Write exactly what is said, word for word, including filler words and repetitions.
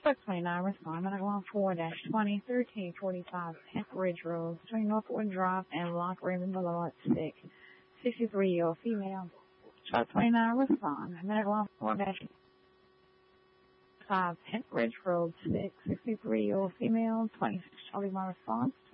Foot twenty-nine, respond. Medical on four dash twenty, thirteen forty-five, Pent Ridge Road, between Northwood Drive and Lock Raven Boulevard, six. sixty-three-year-old female. Foot twenty-nine, respond. Medical on four dash five, Pent Ridge Road, six. sixty-three-year-old female, twenty-six. Charlie, my response.